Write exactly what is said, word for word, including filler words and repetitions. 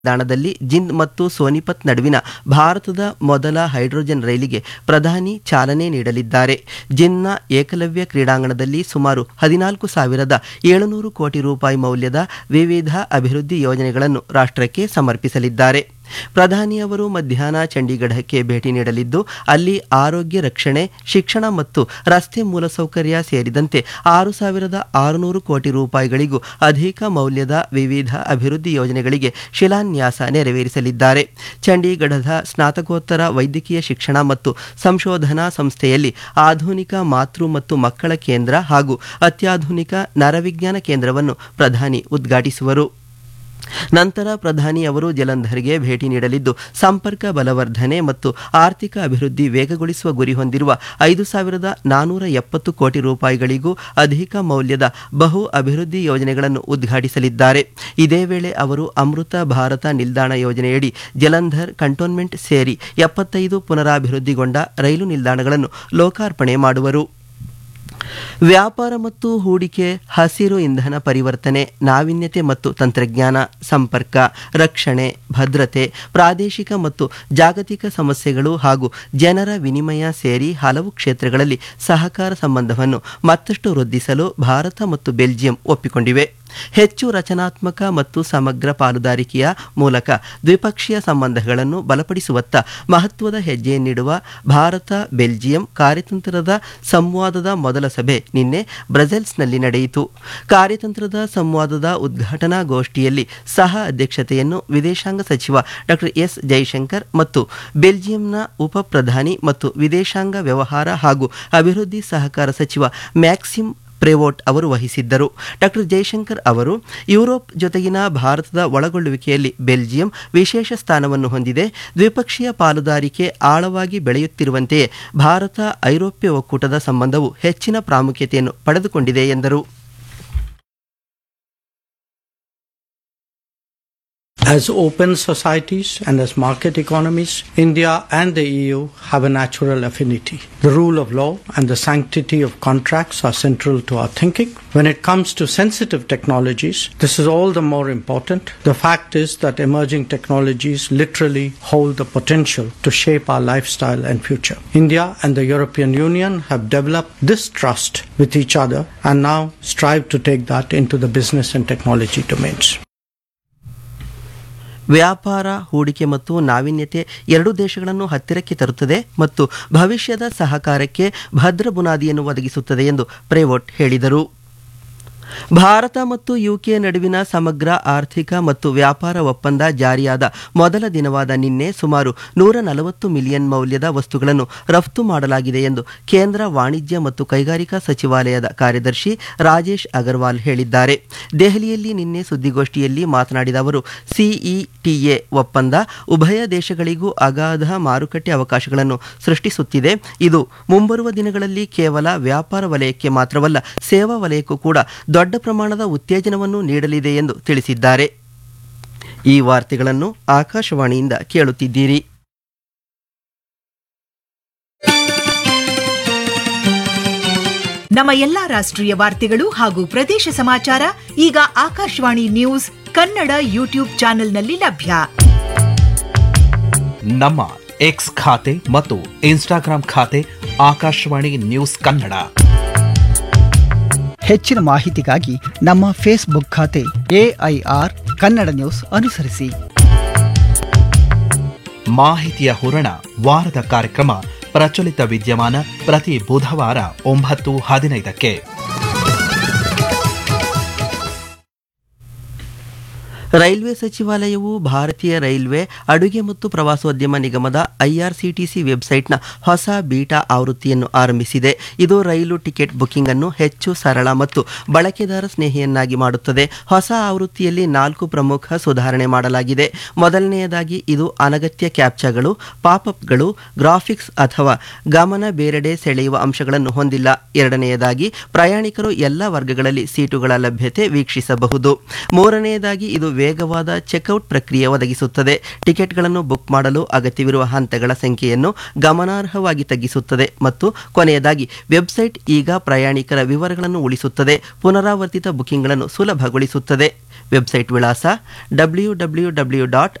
ನಿಲ್ದಾಣದಲ್ಲಿ ಜಿಂದ್ ಮತ್ತು ಸೋನಿಪತ್ ನಡುವಿನ ಭಾರತದ ಮೊದಲ ಹೈಡ್ರೋಜನ್ ರೈಲಿಗೆ ಪ್ರಧಾನಿ ಚಾಲನೆ ನೀಡಲಿದ್ದಾರೆ. ಜಿಂದ್ನ ಏಕಲವ್ಯ ಕ್ರೀಡಾಂಗಣದಲ್ಲಿ ಸುಮಾರು ಹದಿನಾಲ್ಕು ಸಾವಿರದ ಏಳುನೂರು ಕೋಟಿ ರೂಪಾಯಿ ಮೌಲ್ಯದ ವಿವಿಧ ಅಭಿವೃದ್ಧಿ ಯೋಜನೆಗಳನ್ನು ರಾಷ್ಟ್ರಕ್ಕೆ ಸಮರ್ಪಿಸಲಿದ್ದಾರೆ. ಪ್ರಧಾನಿ ಅವರು ಮಧ್ಯಾಹ್ನ ಚಂಡೀಗಢಕ್ಕೆ ಭೇಟಿ ನೀಡಲಿದ್ದು ಅಲ್ಲಿ ಆರೋಗ್ಯ ರಕ್ಷಣೆ, ಶಿಕ್ಷಣ ಮತ್ತು ರಸ್ತೆ ಮೂಲಸೌಕರ್ಯ ಸೇರಿದಂತೆ ಆರು ಸಾವಿರದ ಆರುನೂರು ಕೋಟಿ ರೂಪಾಯಿಗಳಿಗೂ ಅಧಿಕ ಮೌಲ್ಯದ ವಿವಿಧ ಅಭಿವೃದ್ಧಿ ಯೋಜನೆಗಳಿಗೆ ಶಿಲಾನ್ಯಾಸ ನೆರವೇರಿಸಲಿದ್ದಾರೆ. ಚಂಡೀಗಢದ ಸ್ನಾತಕೋತ್ತರ ವೈದ್ಯಕೀಯ ಶಿಕ್ಷಣ ಮತ್ತು ಸಂಶೋಧನಾ ಸಂಸ್ಥೆಯಲ್ಲಿ ಆಧುನಿಕ ಮಾತೃ ಮತ್ತು ಮಕ್ಕಳ ಕೇಂದ್ರ ಹಾಗೂ ಅತ್ಯಾಧುನಿಕ ನರವಿಜ್ಞಾನ ಕೇಂದ್ರವನ್ನು ಪ್ರಧಾನಿ ಉದ್ಘಾಟಿಸುವರು. ನಂತರ ಪ್ರಧಾನಿ ಅವರು ಜಲಂಧರ್ಗೆ ಭೇಟಿ ನೀಡಲಿದ್ದು ಸಂಪರ್ಕ ಬಲವರ್ಧನೆ ಮತ್ತು ಆರ್ಥಿಕ ಅಭಿವೃದ್ಧಿ ವೇಗಗೊಳಿಸುವ ಗುರಿ ಹೊಂದಿರುವ ಐದು ಸಾವಿರದ ನಾನೂರ ಎಪ್ಪತ್ತು ಕೋಟಿ ರೂಪಾಯಿಗಳಿಗೂ ಅಧಿಕ ಮೌಲ್ಯದ ಬಹು ಅಭಿವೃದ್ಧಿ ಯೋಜನೆಗಳನ್ನು ಉದ್ಘಾಟಿಸಲಿದ್ದಾರೆ. ಇದೇ ವೇಳೆ ಅವರು ಅಮೃತ ಭಾರತ ನಿಲ್ದಾಣ ಯೋಜನೆಯಡಿ ಜಲಂಧರ್ ಕಂಟೋನ್ಮೆಂಟ್ ಸೇರಿ ಎಪ್ಪತ್ತೈದು ಪುನರಾಭಿವೃದ್ಧಿಗೊಂಡ ರೈಲು ನಿಲ್ದಾಣಗಳನ್ನು ಲೋಕಾರ್ಪಣೆ ಮಾಡುವರು. ವ್ಯಾಪಾರ ಮತ್ತು ಹೂಡಿಕೆ, ಹಸಿರು ಇಂಧನ ಪರಿವರ್ತನೆ, ನಾವೀನ್ಯತೆ ಮತ್ತು ತಂತ್ರಜ್ಞಾನ, ಸಂಪರ್ಕ, ರಕ್ಷಣೆ, ಭದ್ರತೆ, ಪ್ರಾದೇಶಿಕ ಮತ್ತು ಜಾಗತಿಕ ಸಮಸ್ಯೆಗಳು ಹಾಗೂ ಜನರ ವಿನಿಮಯ ಸೇರಿ ಹಲವು ಕ್ಷೇತ್ರಗಳಲ್ಲಿ ಸಹಕಾರ ಸಂಬಂಧವನ್ನು ಮತ್ತಷ್ಟು ವೃದ್ಧಿಸಲು ಭಾರತ ಮತ್ತು ಬೆಲ್ಜಿಯಂ ಒಪ್ಪಿಕೊಂಡಿವೆ. ಹೆಚ್ಚು ರಚನಾತ್ಮಕ ಮತ್ತು ಸಮಗ್ರ ಪಾಲುದಾರಿಕೆಯ ಮೂಲಕ ದ್ವಿಪಕ್ಷೀಯ ಸಂಬಂಧಗಳನ್ನು ಬಲಪಡಿಸುವತ್ತ ಮಹತ್ವದ ಹೆಜ್ಜೆಯನ್ನಿಡುವ ಭಾರತ ಬೆಲ್ಜಿಯಂ ಕಾರ್ಯತಂತ್ರದ ಸಂವಾದದ ಮೊದಲ ಸಭೆ ನಿನ್ನೆ ಬ್ರಸೆಲ್ಸ್ನಲ್ಲಿ ನಡೆಯಿತು. ಕಾರ್ಯತಂತ್ರದ ಸಂವಾದದ ಉದ್ಘಾಟನಾ ಗೋಷ್ಠಿಯಲ್ಲಿ ಸಹ ಅಧ್ಯಕ್ಷತೆಯನ್ನು ವಿದೇಶಾಂಗ ಸಚಿವ ಡಾಕ್ಟರ್ ಎಸ್ ಜೈಶಂಕರ್ ಮತ್ತು ಬೆಲ್ಜಿಯಂನ ಉಪ ಪ್ರಧಾನಿ ಮತ್ತು ವಿದೇಶಾಂಗ ವ್ಯವಹಾರ ಹಾಗೂ ಅಭಿವೃದ್ಧಿ ಸಹಕಾರ ಸಚಿವ ಮ್ಯಾಕ್ಸಿಮ್ ಪ್ರೇವೋಟ್ ಅವರು ವಹಿಸಿದ್ದರು. ಡಾಕ್ಟರ್ ಜೈಶಂಕರ್ ಅವರು ಯುರೋಪ್ ಜೊತೆಗಿನ ಭಾರತದ ಒಳಗೊಳ್ಳುವಿಕೆಯಲ್ಲಿ ಬೆಲ್ಜಿಯಂ ವಿಶೇಷ ಸ್ಥಾನವನ್ನು ಹೊಂದಿದೆ. ದ್ವಿಪಕ್ಷೀಯ ಪಾಲುದಾರಿಕೆ ಆಳವಾಗಿ ಬೆಳೆಯುತ್ತಿರುವಂತೆಯೇ ಭಾರತ ಐರೋಪ್ಯ ಒಕ್ಕೂಟದ ಸಂಬಂಧವು ಹೆಚ್ಚಿನ ಪ್ರಾಮುಖ್ಯತೆಯನ್ನು ಪಡೆದುಕೊಂಡಿದೆ ಎಂದರು. As open societies and as market economies, India and the E U have a natural affinity. The rule of law and the sanctity of contracts are central to our thinking. When it comes to sensitive technologies, this is all the more important. The fact is that emerging technologies literally hold the potential to shape our lifestyle and future. India and the European Union have developed this trust with each other and now strive to take that into the business and technology domains. ವ್ಯಾಪಾರ, ಹೂಡಿಕೆ ಮತ್ತು ನಾವೀನ್ಯತೆ ಎರಡೂ ದೇಶಗಳನ್ನು ಹತ್ತಿರಕ್ಕೆ ತರುತ್ತದೆ ಮತ್ತು ಭವಿಷ್ಯದ ಸಹಕಾರಕ್ಕೆ ಭದ್ರ ಬುನಾದಿಯನ್ನು ಒದಗಿಸುತ್ತದೆ ಎಂದು ಪ್ರೇವೋಟ್ ಹೇಳಿದರು. ಭಾರತ ಮತ್ತು ಯುಕೆ ನಡುವಿನ ಸಮಗ್ರ ಆರ್ಥಿಕ ಮತ್ತು ವ್ಯಾಪಾರ ಒಪ್ಪಂದ ಜಾರಿಯಾದ ಮೊದಲ ದಿನವಾದ ನಿನ್ನೆ ಸುಮಾರು ನೂರ ನಲವತ್ತು ಮಿಲಿಯನ್ ಮೌಲ್ಯದ ವಸ್ತುಗಳನ್ನು ರಫ್ತು ಮಾಡಲಾಗಿದೆ ಎಂದು ಕೇಂದ್ರ ವಾಣಿಜ್ಯ ಮತ್ತು ಕೈಗಾರಿಕಾ ಸಚಿವಾಲಯದ ಕಾರ್ಯದರ್ಶಿ ರಾಜೇಶ್ ಅಗರ್ವಾಲ್ ಹೇಳಿದ್ದಾರೆ. ದೆಹಲಿಯಲ್ಲಿ ನಿನ್ನೆ ಸುದ್ದಿಗೋಷ್ಠಿಯಲ್ಲಿ ಮಾತನಾಡಿದ ಅವರು, ಸಿಇಟಿಎ ಒಪ್ಪಂದ ಉಭಯ ದೇಶಗಳಿಗೂ ಅಗಾಧ ಮಾರುಕಟ್ಟೆ ಅವಕಾಶಗಳನ್ನು ಸೃಷ್ಟಿಸುತ್ತಿದೆ. ಇದು ಮುಂಬರುವ ದಿನಗಳಲ್ಲಿ ಕೇವಲ ವ್ಯಾಪಾರ ವಲಯಕ್ಕೆ ಮಾತ್ರವಲ್ಲ, ಸೇವಾ ವಲಯಕ್ಕೂ ಕೂಡ ದೊಡ್ಡ ಪ್ರಮಾಣದ ಉತ್ತೇಜನವನ್ನು ನೀಡಲಿದೆ ಎಂದು ತಿಳಿಸಿದ್ದಾರೆ. ಈ ವಾರ್ತೆಗಳನ್ನು ಆಕಾಶವಾಣಿಯಿಂದ ಕೇಳುತ್ತಿದ್ದೀರಿ. ನಮ್ಮ ಎಲ್ಲಾ ರಾಷ್ಟ್ರೀಯ ವಾರ್ತೆಗಳು ಹಾಗೂ ಪ್ರದೇಶ ಸಮಾಚಾರ ಈಗ ಆಕಾಶವಾಣಿ ನ್ಯೂಸ್ ಕನ್ನಡ ಯೂಟ್ಯೂಬ್ ಚಾನೆಲ್ನಲ್ಲಿ ಲಭ್ಯ. ನಮ್ಮ ಎಕ್ಸ್ ಖಾತೆ ಮತ್ತು ಇನ್ಸ್ಟಾಗ್ರಾಂ ಖಾತೆ ಆಕಾಶವಾಣಿ ನ್ಯೂಸ್ ಕನ್ನಡ. ಹೆಚ್ಚಿನ ಮಾಹಿತಿಗಾಗಿ ನಮ್ಮ ಫೇಸ್ಬುಕ್ ಖಾತೆ ಎಐಆರ್ ಕನ್ನಡ ನ್ಯೂಸ್ ಅನುಸರಿಸಿ. ಮಾಹಿತಿಯ ಹೂರಣ ವಾರದ ಕಾರ್ಯಕ್ರಮ ಪ್ರಚಲಿತ ವಿದ್ಯಮಾನ ಪ್ರತಿ ಬುಧವಾರ ಒಂಬತ್ತು ಹದಿನೈದಕ್ಕೆ. ರೈಲ್ವೆ ಸಚಿವಾಲಯವು ಭಾರತೀಯ ರೈಲ್ವೆ ಅಡುಗೆ ಮತ್ತು ಪ್ರವಾಸೋದ್ಯಮ ನಿಗಮದ ಐಆರ್ಸಿಟಿಸಿ ವೆಬ್ಸೈಟ್ನ ಹೊಸ ಬೀಟಾ ಆವೃತ್ತಿಯನ್ನು ಆರಂಭಿಸಿದೆ. ಇದು ರೈಲು ಟಿಕೆಟ್ ಬುಕಿಂಗ್ ಅನ್ನು ಹೆಚ್ಚು ಸರಳ ಮತ್ತು ಬಳಕೆದಾರ ಸ್ನೇಹಿಯನ್ನಾಗಿ ಮಾಡುತ್ತದೆ. ಹೊಸ ಆವೃತ್ತಿಯಲ್ಲಿ ನಾಲ್ಕು ಪ್ರಮುಖ ಸುಧಾರಣೆ ಮಾಡಲಾಗಿದೆ. ಮೊದಲನೆಯದಾಗಿ ಇದು ಅನಗತ್ಯ ಕ್ಯಾಪ್ಚಾಗಳು, ಪಾಪ್ಅಪ್ಗಳು, ಗ್ರಾಫಿಕ್ಸ್ ಅಥವಾ ಗಮನ ಬೇರೆಡೆ ಸೆಳೆಯುವ ಅಂಶಗಳನ್ನು ಹೊಂದಿಲ್ಲ. ಎರಡನೆಯದಾಗಿ ಪ್ರಯಾಣಿಕರು ಎಲ್ಲ ವರ್ಗಗಳಲ್ಲಿ ಸೀಟುಗಳ ಲಭ್ಯತೆ ವೀಕ್ಷಿಸಬಹುದು. ಮೂರನೆಯದಾಗಿ ಇದು ವೇಗವಾದ ಚೆಕ್ಔಟ್ ಪ್ರಕ್ರಿಯೆ ಒದಗಿಸುತ್ತದೆ. ಟಿಕೆಟ್ಗಳನ್ನು ಬುಕ್ ಮಾಡಲು ಅಗತ್ಯವಿರುವ ಹಂತಗಳ ಸಂಖ್ಯೆಯನ್ನು ಗಮನಾರ್ಹವಾಗಿ ತಗ್ಗಿಸುತ್ತದೆ. ಮತ್ತು ಕೊನೆಯದಾಗಿ ವೆಬ್ಸೈಟ್ ಈಗ ಪ್ರಯಾಣಿಕರ ವಿವರಗಳನ್ನು ಉಳಿಸುತ್ತದೆ, ಪುನರಾವರ್ತಿತ ಬುಕಿಂಗ್ಗಳನ್ನು ಸುಲಭಗೊಳಿಸುತ್ತದೆ. ವೆಬ್ಸೈಟ್ ವಿಳಾಸ ಡಬ್ಲ್ಯೂ ಡಬ್ಲ್ಯೂ ಡಬ್ಲ್ಯೂ ಡಾಟ್